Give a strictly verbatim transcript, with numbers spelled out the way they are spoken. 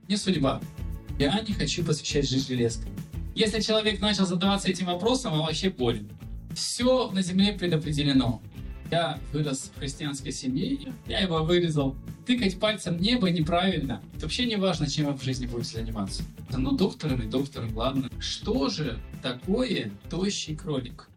не судьба. Я не хочу посвящать жизнь железкой. Если человек начал задаваться этим вопросом, он вообще болен. Все на земле предопределено. Я вырос в христианской семье, я его вырезал. Тыкать пальцем в небо неправильно. Это вообще не важно, чем вы в жизни будете заниматься. Ну, доктором и доктором, ладно. Что же такое тощий кролик?